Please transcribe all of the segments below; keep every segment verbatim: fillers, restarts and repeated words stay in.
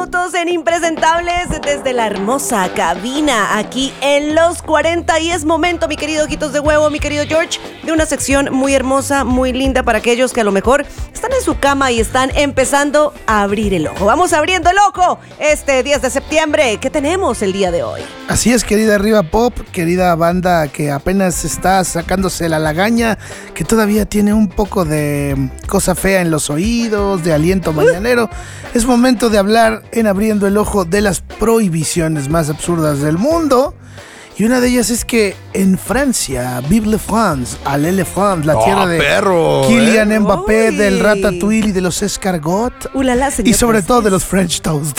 minutos en Impresentables desde la hermosa cabina aquí en Los cuarenta. Y es momento, mi querido Ojitos de Huevo, mi querido George, de una sección muy hermosa, muy linda para aquellos que a lo mejor están en su cama y están empezando a abrir el ojo. Vamos abriendo el ojo este diez de septiembre. ¿Qué tenemos el día de hoy? Así es, querida Arriba Pop, querida banda que apenas está sacándose la lagaña, que todavía tiene un poco de cosa fea en los oídos, de aliento mañanero. Es momento de hablar en Abriendo el Ojo de las prohibiciones más absurdas del mundo. Y una de ellas es que en Francia, vive la France, allez la France, la oh, tierra de perro, Kylian ¿eh? Mbappé, Uy. del Ratatouille y de los escargots. Ulala, señor Y sobre francés. todo de los French toast.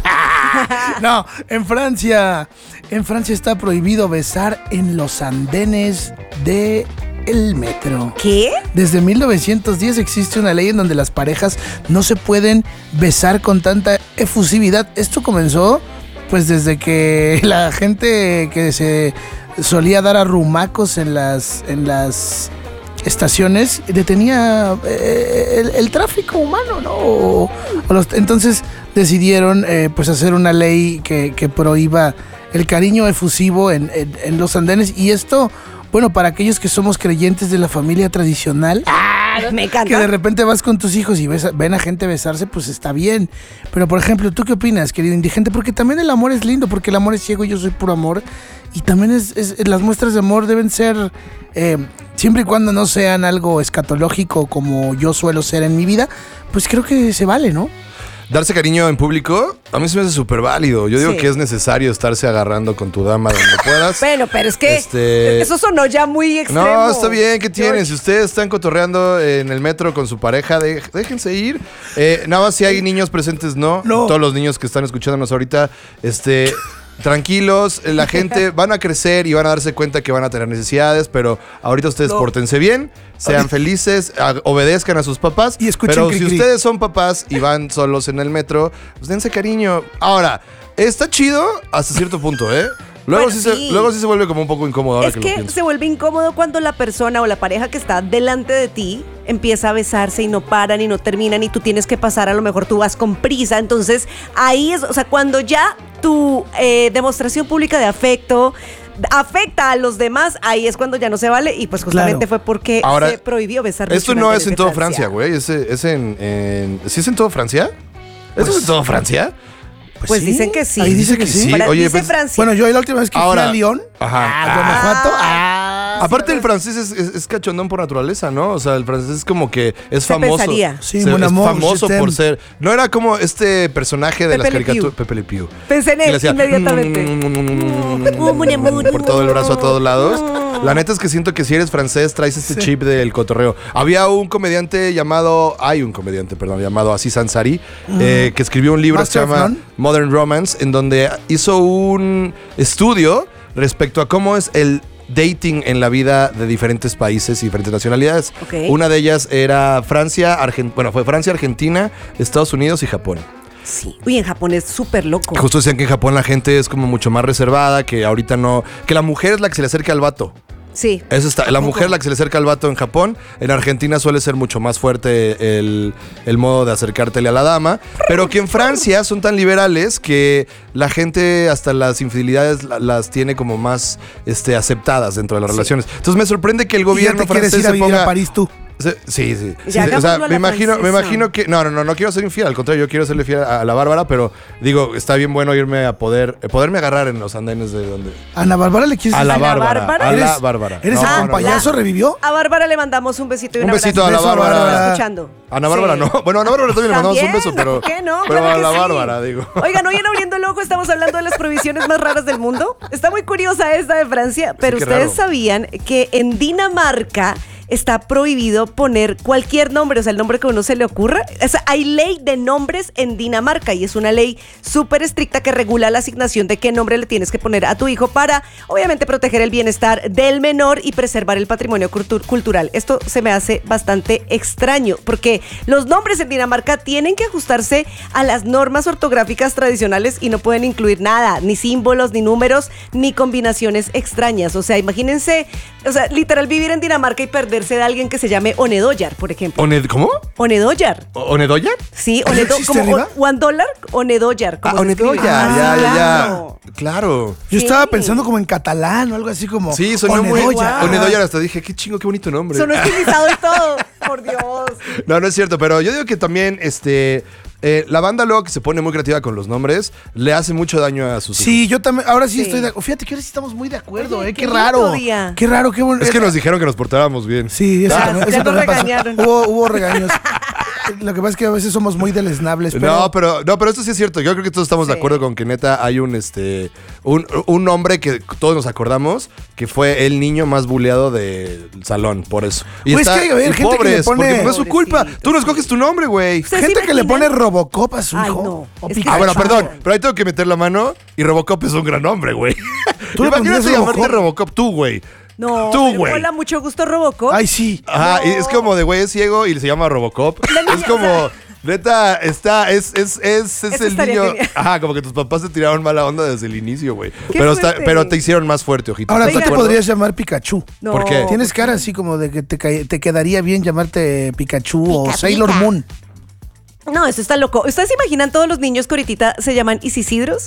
No, en Francia, en Francia está prohibido besar en los andenes de el metro. ¿Qué? Desde mil novecientos diez existe una ley en donde las parejas no se pueden besar con tanta efusividad. Esto comenzó pues desde que la gente que se solía dar arrumacos en las, en las estaciones detenía eh, el, el tráfico humano, ¿no? O, o los, entonces decidieron eh, pues hacer una ley que, que prohíba el cariño efusivo en, en, en los andenes. Y esto, bueno, para aquellos que somos creyentes de la familia tradicional, Ah, me encanta. que de repente vas con tus hijos y ves, ven a gente besarse, pues está bien. Pero, por ejemplo, ¿tú qué opinas, querido indigente? Porque también el amor es lindo, porque el amor es ciego y yo soy puro amor. Y también es, es las muestras de amor deben ser, eh, siempre y cuando no sean algo escatológico como yo suelo ser en mi vida, pues creo que se vale, ¿no? Darse cariño en público, a mí se me hace súper válido. Yo digo Sí. que es necesario estarse agarrando con tu dama donde puedas. Bueno, pero es que Este- eso sonó ya muy extremo. No, está bien, ¿qué tienen? George. Si ustedes están cotorreando en el metro con su pareja, de- déjense ir. Eh, nada más si hay niños presentes, no. No. Todos los niños que están escuchándonos ahorita, este... tranquilos, la gente van a crecer y van a darse cuenta que van a tener necesidades, pero ahorita ustedes No. pórtense bien, sean felices, a- obedezcan a sus papás. Y escuchen pero cri, si cri. ustedes son papás y van solos en el metro, pues dense cariño. Ahora, está chido hasta cierto punto, ¿eh? Luego, Bueno, sí, sí. Se, luego sí se vuelve como un poco incómodo ahora Es que, que lo pienso. se vuelve incómodo cuando la persona o la pareja que está delante de ti empieza a besarse y no paran y no terminan y tú tienes que pasar, a lo mejor tú vas con prisa. Entonces ahí es, o sea, cuando ya tu eh, demostración pública de afecto afecta a los demás, ahí es cuando ya no se vale. Y pues justamente Claro. fue porque Ahora, se prohibió besar. Esto mucho no antes es en de todo Francia, güey. Es, es en, en- ¿Sí es en todo Francia? ¿Eso es en todo Francia? Pues dicen que sí. Ahí dice que sí. Fra- Oye, dice pues, Francia. Bueno, yo la última vez que Ahora- fui a Lyon, Ajá. a Guanajuato, ah, Aparte el francés es, es- es cachondón por naturaleza, ¿no? O sea, el francés es como que es Se famoso. pensaría. Sí, Se- mon es amour, famoso je por t'aime. ser. No era como este personaje de Pepe las Le Pew. caricaturas. Pepe Le Pew. Pensé en Que él le hacía inmediatamente. por todo el brazo a todos lados. La neta es que siento que si eres francés traes este Sí. chip del cotorreo. Había un comediante llamado, hay un comediante, perdón, llamado Aziz Ansari, eh, que escribió un libro que se Master of llama None. Modern Romance, en donde hizo un estudio respecto a cómo es el dating en la vida de diferentes países y diferentes nacionalidades. Ok. Una de ellas era Francia, Argen- bueno, fue Francia, Argentina, Estados Unidos y Japón. Sí. Uy, en Japón es súper loco. Justo decían que en Japón la gente es como mucho más reservada, que ahorita no, que la mujer es la que se le acerca al vato. Sí. Eso está, la mujer es la que se le acerca al vato en Japón. En Argentina suele ser mucho más fuerte el, el modo de acercártele a la dama. Pero que en Francia son tan liberales que la gente hasta las infidelidades la- las tiene como más este, aceptadas dentro de las Sí. relaciones. Entonces me sorprende que el y ya gobierno te quieres francés ir a se vivir ponga... a París tú. Se- Sí, sí. Ya Sí, o hagámoslo sea, a la me imagino, me francesa. imagino que. No, no, no, no quiero ser infiel, al contrario, yo quiero serle fiel a, a la Bárbara, pero digo, está bien bueno irme a poder, eh, poderme agarrar en los andenes de donde. Ana Bárbara le quieres A la decir? Ana Bárbara. Bárbara? A la ¿Eres- Bárbara. ¿Eres No, el no, compayazo? no. ¿Revivió? A Bárbara le mandamos un besito y un, Un besito abrazo. a la Beso a Bárbara. Bárbara. Escuchando. Ana Bárbara Sí. no. Bueno, a Ana Bárbara también le mandamos un beso, También, pero. ¿por qué no? Pero Claro a que la sí. Bárbara, digo. Oigan, hoy en Abriendo el Ojo estamos hablando de las prohibiciones más raras del mundo. Está muy curiosa esta de Francia, pero qué ustedes raro. sabían que en Dinamarca está prohibido poner cualquier nombre, o sea, el nombre que a uno se le ocurra. O sea, hay ley de nombres en Dinamarca y es una ley súper estricta que regula la asignación de qué nombre le tienes que poner a tu hijo para, obviamente, proteger el bienestar del menor y preservar el patrimonio cultu- cultural. Esto se me hace bastante extraño porque los nombres en Dinamarca tienen que ajustarse a las normas ortográficas tradicionales y no pueden incluir nada, ni símbolos, ni números, ni combinaciones extrañas. O sea, imagínense, o sea, literal vivir en Dinamarca y perderse deshacerse de alguien que se llame Onedoyar, por ejemplo. Oned- ¿Cómo? Onedoyar. ¿Onedoyar? Sí, ¿Eso Onedo, existe como arriba? o- one dollar, Onedoyar. Ah, como se escribe. Onedoyar, Ah, ya, ya, claro. ya. Claro. Yo Sí. estaba pensando como en catalán o algo así como. Sí, sonó muy... Onedoyar. Onedoyar, hasta dije, qué chingo, qué bonito nombre. Sonó estilizado y todo. Por Dios. No, no es cierto, pero yo digo que también, este... eh, la banda luego que se pone muy creativa con los nombres, le hace mucho daño a sus Sí, yo también. Ahora sí, Sí. estoy de acuerdo. Fíjate que ahora sí estamos muy de acuerdo, Oye, ¿eh? qué Qué, lindo raro. día. Qué raro, qué bueno. Es que nos dijeron que nos portábamos bien. Sí, eso, Ya, también- ya eso nos también pasó. regañaron. Hubo, hubo regaños. Lo que pasa es que a veces somos muy deleznables. Pero No, pero no, pero esto sí es cierto. Yo creo que todos estamos de Sí. acuerdo con que neta hay un este un, un nombre que todos nos acordamos que fue el niño más buleado del salón, por eso. Y Pues está es que, a ver, y gente que le pobres, pone- porque no es su culpa. Pobrecito, Tú no sí. escoges tu nombre, güey. ¿Ustedes gente se que le pone imaginan? Robocop a su Ay, hijo. no. O Es que- Ah, bueno, Pikachu. perdón, pero ahí tengo que meter la mano y Robocop es un gran nombre, güey. ¿Tú le Imagínate pondrías llamarte Robocop? Robocop tú, güey. No, Tú, pero güey. hola, mucho gusto, Robocop. Ay, sí. Ajá, No. y es como de güey es ciego y se llama Robocop. La niña, es como, o sea- neta, está, es, es, es, es Eso el estaría niño. genial. Ajá, como que tus papás te tiraron mala onda desde el inicio, güey. Qué Pero, está- fuerte. pero te hicieron más fuerte, ojito. Ahora ¿Estás tú de te acuerdo? podrías llamar Pikachu. No, ¿Por qué? Tienes cara así como de que te, ca- te quedaría bien llamarte Pikachu o Pica, Sailor pica. Moon. No, eso está loco. ¿Ustedes se imaginan todos los niños que ahorita se llaman Isisidros?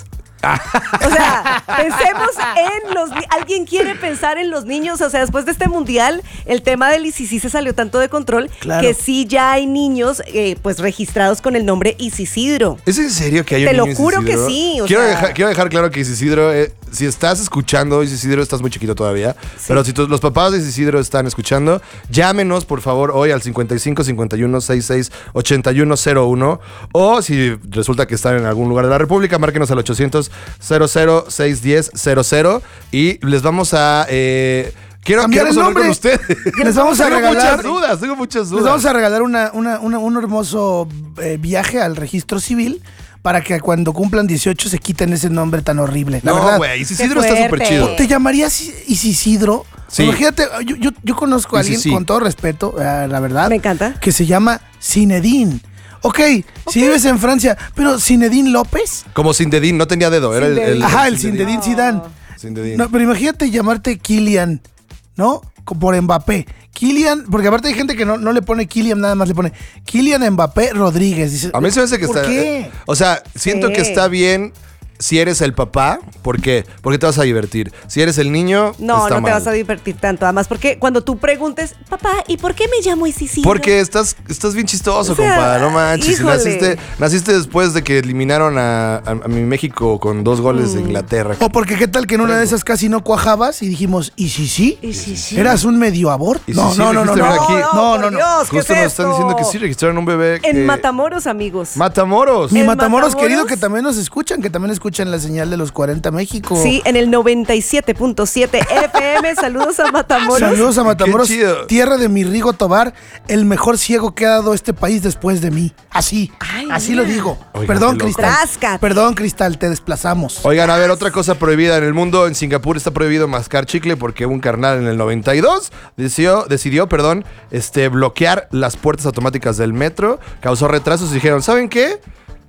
O sea, pensemos en los... ni- ¿Alguien quiere pensar en los niños? O sea, después de este mundial, el tema del Isisí se salió tanto de control Claro. que sí ya hay niños eh, pues registrados con el nombre Isisidro. ¿Es en serio que hay Te un lo niño juro que Isidro? sí, o quiero, sea- dejar, quiero dejar claro que Isidro, eh, si estás escuchando Isidro, estás muy chiquito todavía. Pero si tu- los papás de Isidro están escuchando, llámenos por favor hoy al cincuenta y cinco cincuenta y uno sesenta y seis ochenta y uno cero uno. O si resulta que están en algún lugar de la República, márquenos al ochocientos cero cero seis diez cero cero y les vamos a. Eh, quiero Cambiar queremos el hablar con nombre. ustedes. Les vamos a Tengo regalar- muchas dudas, tengo muchas dudas. Les vamos a regalar una, una- una- un hermoso eh, viaje al registro civil para que cuando cumplan dieciocho se quiten ese nombre tan horrible. La no, verdad. güey, Isidro Qué está súper fuerte. chido. ¿Te llamarías I- Isisidro? Sí. Imagínate, yo, yo, yo conozco a alguien, Sí, sí, sí. con todo respeto, eh, la verdad. Me encanta. Que se llama Zinedine. Ok, si vives en Francia, pero Zinedine López. Como Sindedín, no tenía dedo, era el, el, Zinedine. Ajá, el Zinedine Zidane. Sindedín. No, pero imagínate llamarte Kylian, ¿no? Co- Por Mbappé. Kylian, porque aparte hay gente que no, no le pone Kylian, nada más le pone Kylian Mbappé Rodríguez. Dice, A mí se me hace que ¿por está. qué? eh, O sea, siento Sí. que está bien si eres el papá. ¿Por qué? Porque te vas a divertir. Si eres el niño, No, está no te mal. vas a divertir tanto. Además, porque cuando tú preguntes, papá, ¿y por qué me llamo Isisidro? Porque estás, estás bien chistoso, O sea, compadre. No manches. Si híjole. naciste, naciste después de que eliminaron a, a- a mi México con dos goles Mm. de Inglaterra. O porque qué tal que en una de esas casi no cuajabas y dijimos, ¿y si sí? Isisidro. ¿Eras un medio aborto? ¿Y si no, sí no, no, no, dijiste, no, ven aquí? no, por no, no. Dios, ¿qué Justo es nos están esto? diciendo que sí registraron un bebé. En que- Matamoros, amigos. Matamoros. Mi En Matamoros, Matamoros. querido, que también nos escuchan, que también escuchan la señal de los cuarenta México. Sí, en el noventa y siete punto siete F M. Saludos a Matamoros. Saludos a Matamoros, Qué chido. tierra de mi Rigo Tobar, el mejor ciego que ha dado este país después de mí. Así, Ay, así mira. lo digo. Oigan, Perdón, qué loco. Cristal. Tráscate. Perdón, Cristal, te desplazamos. Oigan, a ver, otra cosa prohibida en el mundo. En Singapur está prohibido mascar chicle porque un carnal en el noventa y dos decidió, decidió perdón, este, bloquear las puertas automáticas del metro. Causó retrasos y dijeron, ¿saben qué?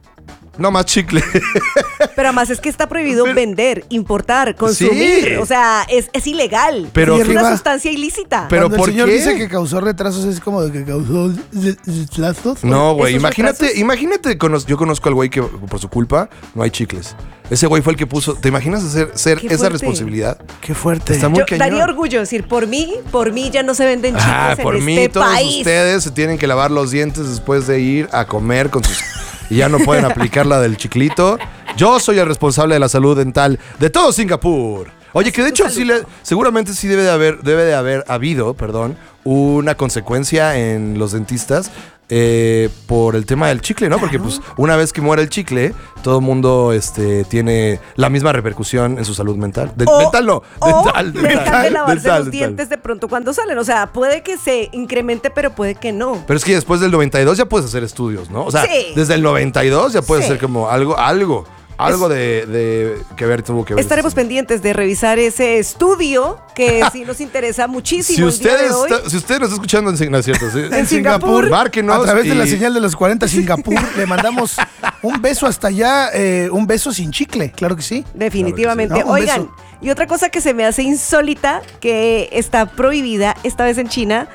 No más chicle. Pero además es que está prohibido Pero- vender, importar, consumir. Sí. O sea, es, es ilegal. Pero es una arriba- sustancia ilícita. Pero Cuando ¿por el señor qué? dice que causó retrasos, es como de que causó retrasos. No, güey, ¿Esos imagínate, retrasos? imagínate, cono- yo conozco al güey que por su culpa no hay chicles. Ese güey fue el que puso, ¿te imaginas hacer ser Qué esa fuerte. responsabilidad? Qué fuerte. Está muy Yo cañón. daría orgullo decir, por mí, por mí ya no se venden chicles Ah, en por este mí, todos país. ustedes se tienen que lavar los dientes después de ir a comer con sus... y ya no pueden aplicar la del chiclito. Yo soy el responsable de la salud dental de todo Singapur. Oye, que de hecho sí le, seguramente sí debe de haber, debe de haber habido, perdón, una consecuencia en los dentistas eh, por el tema del chicle, ¿no? Porque pues una vez que muere el chicle, todo el mundo este, tiene la misma repercusión en su salud mental. De- O- mental no, o dental, dejan dental, de lavarse dental, los dental. dientes de pronto cuando salen. O sea, puede que se incremente, pero puede que no. Pero es que después del noventa y dos ya puedes hacer estudios, ¿no? O sea, Sí. desde el noventa y dos ya puedes Sí. hacer como algo, algo, algo de, de que ver tuvo que ver. Estaremos pendientes de revisar ese estudio que sí nos interesa muchísimo. Si el día de ustedes, hoy. está- si ustedes nos están escuchando en Sing- no es cierto, ¿sí? En Singapur, márquenos a través de la y- señal de los cuarenta Singapur, le mandamos un beso hasta allá, eh, un beso sin chicle, claro que sí. Definitivamente. Claro que sí. No, un Oigan, beso. y otra cosa que se me hace insólita, que está prohibida, esta vez en China,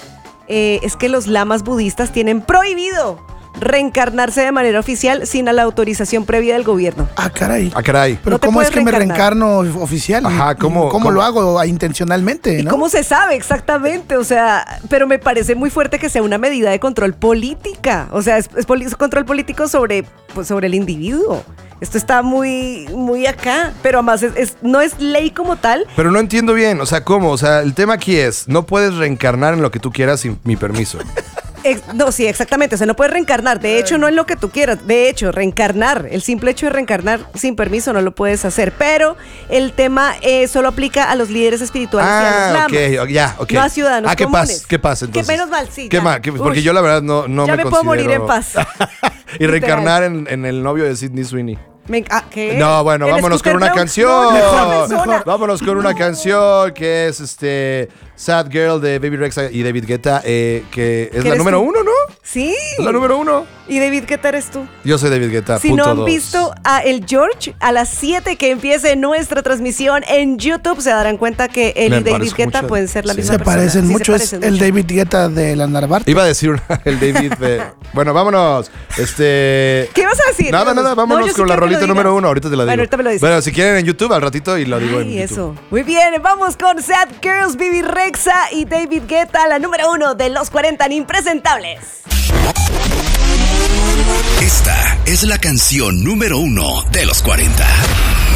eh, es que los lamas budistas tienen prohibido reencarnarse de manera oficial sin la autorización previa del gobierno. Ah, caray. Ah, caray. Pero No te ¿cómo es puedes que me reencarnar. reencarno oficial? Ajá, ¿cómo- ¿Cómo, cómo? lo hago ah, intencionalmente? ¿Y ¿no? cómo se sabe exactamente? O sea, pero me parece muy fuerte que sea una medida de control política. O sea, es, es poli- es control político sobre, pues, sobre el individuo. Esto está muy, muy acá. Pero además es, es- no es ley como tal. Pero no entiendo bien, o sea, ¿cómo? O sea, el tema aquí es, no puedes reencarnar en lo que tú quieras sin mi permiso. Ex- no, sí, exactamente. O sea, no puedes reencarnar. De hecho, no es lo que tú quieras. De hecho, reencarnar. El simple hecho de reencarnar sin permiso no lo puedes hacer. Pero el tema eh, solo aplica a los líderes espirituales y a los Ah, lamas. ok, ya, ok. No a ciudadanos Ah, ¿qué comunes. pasa? ¿Qué pasa entonces? Que menos mal, sí. ¿Qué ya. más? ¿Qué- Porque Uy, yo la verdad no, no ya me me puedo morir considero- en paz. Y reencarnar en, en el novio de Sydney Sweeney. Me- ah, ¿qué? No, bueno, ¿El vámonos con Scooter una Brown? canción. No, no, esa persona. Vámonos con una canción que es este Sad Girl de Baby Rexha y David Guetta, eh, que es ¿Qué la eres número tú? uno, ¿no? Sí. Es la número uno. ¿Y David, qué tal eres tú? Yo soy David Guetta. Si punto no han dos. visto a El George, a las siete que empiece nuestra transmisión en YouTube, se darán cuenta que él Me y David parezco Guetta mucho. pueden ser la Sí. misma Se persona. parecen Sí, se mucho. parecen Es el mucho. David Guetta de la Narvarte. Iba a decir una- el David de... Bueno, vámonos. Este... ¿Qué vas a decir? Nada, nada, No, vámonos yo sí con la quiero que lo rolita digas. número uno. Ahorita te la digo. Bueno, ahorita me lo dices. Bueno, si quieren en YouTube, al ratito y lo digo en Ay, YouTube. eso. Muy bien, vamos con Sad Girls, Baby Rexha y David Guetta, la número uno de los cuarenta impresentables. Esta es la canción número uno de los cuarenta.